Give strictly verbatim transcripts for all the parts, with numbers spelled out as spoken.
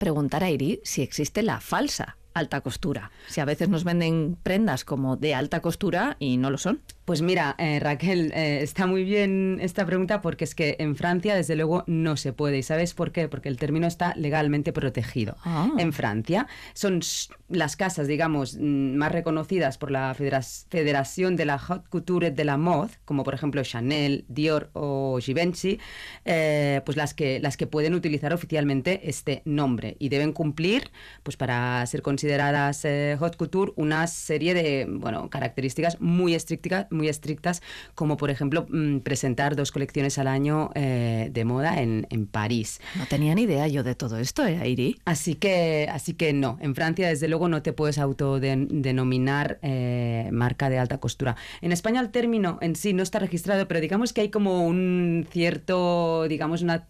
preguntar a Iri si existe la falsa alta costura. Si a veces nos venden prendas como de alta costura y no lo son. Pues mira, eh, Raquel, eh, está muy bien esta pregunta porque es que en Francia, desde luego, no se puede. ¿Y sabes por qué? Porque el término está legalmente protegido. Ah. En Francia son las casas, digamos, más reconocidas por la Federa- Federación de la Haute Couture de la Mode, como por ejemplo Chanel, Dior o Givenchy, eh, pues las que, las que pueden utilizar oficialmente este nombre y deben cumplir, pues para ser consideradas eh, Haute Couture, una serie de, bueno, características muy estrictas, muy estrictas, como por ejemplo mmm, presentar dos colecciones al año eh, de moda en, en París. No tenía ni idea yo de todo esto, ¿eh, Airi? Así que, así que no, en Francia desde luego no te puedes autodenominar eh, marca de alta costura. En España el término en sí no está registrado, pero digamos que hay como un cierto, digamos una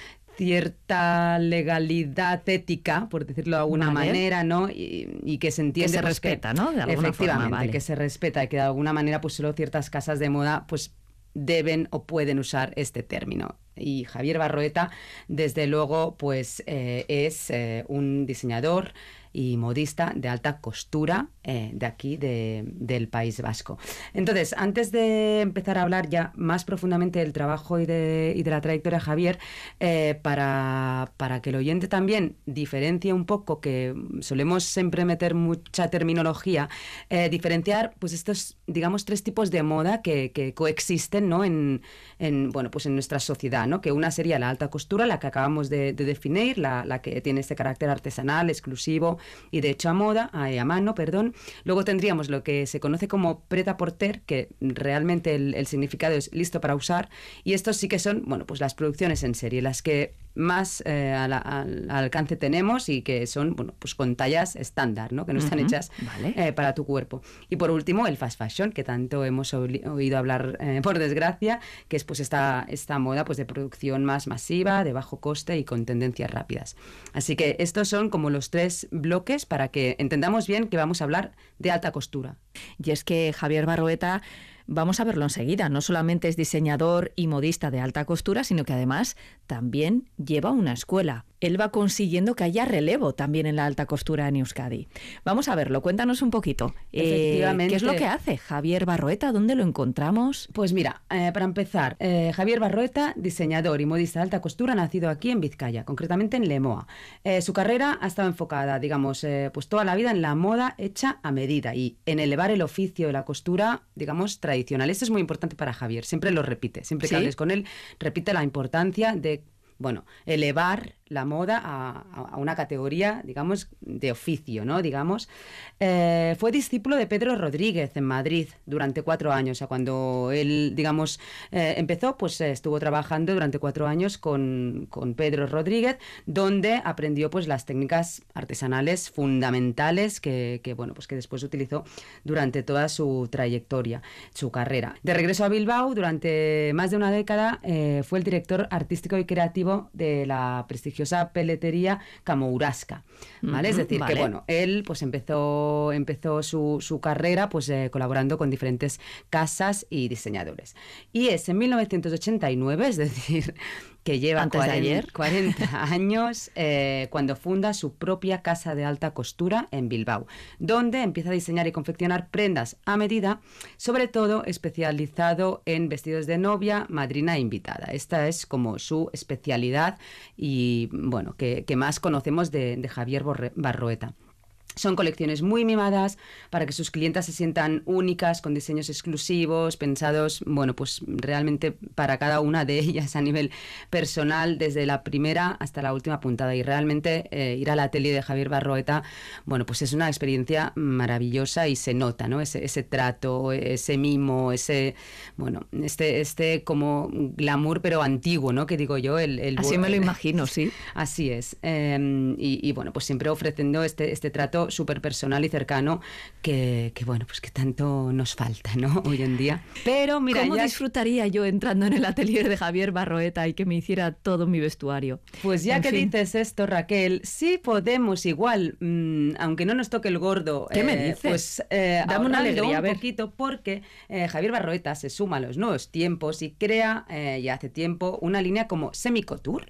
cierta legalidad ética, por decirlo de alguna vale. manera, ¿no? Y, y que se entiende... Que se pues, respeta, que, ¿no? De alguna efectivamente, forma, vale. que se respeta y que de alguna manera pues solo ciertas casas de moda pues deben o pueden usar este término. Y Javier Barroeta, desde luego, pues eh, es eh, un diseñador y modista de alta costura eh, de aquí, de, del País Vasco. Entonces, antes de empezar a hablar ya más profundamente del trabajo y de, y de la trayectoria de Javier, eh, para, para que el oyente también diferencie un poco, que solemos siempre meter mucha terminología, eh, diferenciar pues estos, digamos, tres tipos de moda que, que coexisten, ¿no? en, en, bueno, pues en nuestra sociedad, ¿no? Que una sería la alta costura, la que acabamos de, de definir, la, la que tiene este carácter artesanal, exclusivo y de hecho a moda, a, a mano, perdón. Luego tendríamos lo que se conoce como prêt-à-porter, que realmente el, el significado es listo para usar, y estos sí que son, bueno, pues las producciones en serie, las que más eh, al, al, al alcance tenemos y que son, bueno, pues con tallas estándar, ¿no? Que no están uh-huh. hechas vale. eh, para tu cuerpo. Y por último, el fast fashion, que tanto hemos oído hablar, eh, por desgracia, que es pues esta, esta moda pues de producción más masiva, de bajo coste y con tendencias rápidas. Así que estos son como los tres bloques para que entendamos bien que vamos a hablar de alta costura. Y es que Javier Barroeta, vamos a verlo enseguida, no solamente es diseñador y modista de alta costura, sino que además también lleva una escuela. Él va consiguiendo que haya relevo también en la alta costura en Euskadi. Vamos a verlo, cuéntanos un poquito. Efectivamente. Eh, ¿Qué es lo que hace Javier Barroeta? ¿Dónde lo encontramos? Pues mira, eh, para empezar, eh, Javier Barroeta, diseñador y modista de alta costura, nacido aquí en Vizcaya, concretamente en Lemoa. Eh, su carrera ha estado enfocada, digamos, eh, pues toda la vida en la moda hecha a medida y en elevar el oficio de la costura, digamos, tradicional. Esto es muy importante para Javier, siempre lo repite, siempre que ¿Sí? hables con él, repite la importancia de, bueno, elevar la moda a, a una categoría, digamos, de oficio, ¿no? Digamos. Eh, fue discípulo de Pedro Rodríguez en Madrid durante cuatro años. O sea, cuando él, digamos, eh, empezó, pues eh, estuvo trabajando durante cuatro años con, con Pedro Rodríguez, donde aprendió pues las técnicas artesanales fundamentales que, que, bueno, pues que después utilizó durante toda su trayectoria, su carrera. De regreso a Bilbao, durante más de una década, eh, fue el director artístico y creativo de la prestigiosa peletería Camourasca, ¿vale? Uh-huh, es decir, vale. que bueno, él pues empezó, empezó su, su carrera pues eh, colaborando con diferentes casas y diseñadores. Y es en mil novecientos ochenta y nueve, es decir, que lleva Antes cuarenta, de ayer. cuarenta años, eh, cuando funda su propia casa de alta costura en Bilbao, donde empieza a diseñar y confeccionar prendas a medida, sobre todo especializado en vestidos de novia, madrina e invitada. Esta es como su especialidad y, bueno, que, que más conocemos de, de Javier Barroeta. Son colecciones muy mimadas para que sus clientas se sientan únicas, con diseños exclusivos, pensados, bueno, pues realmente para cada una de ellas a nivel personal, desde la primera hasta la última puntada. Y realmente eh, ir al atelier de Javier Barroeta, bueno, pues es una experiencia maravillosa y se nota, ¿no? Ese, ese trato, ese mimo, ese, bueno, este, este como glamour pero antiguo, ¿no? Que digo yo, el... el Así me lo imagino, sí. Así es. Eh, y, y bueno, pues siempre ofreciendo este, este trato súper personal y cercano que, que, bueno, pues que tanto nos falta, ¿no? Hoy en día. Pero mira, ¿cómo ya... disfrutaría yo entrando en el atelier de Javier Barroeta y que me hiciera todo mi vestuario? Pues ya en que fin. dices esto, Raquel, sí podemos igual, mmm, aunque no nos toque el gordo. ¿Qué eh, me dices? Pues eh, dame una alegría, a un ver. poquito, porque eh, Javier Barroeta se suma a los nuevos tiempos y crea, eh, ya hace tiempo, una línea como semi-couture,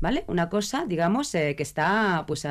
¿vale? Una cosa, digamos, eh, que está pues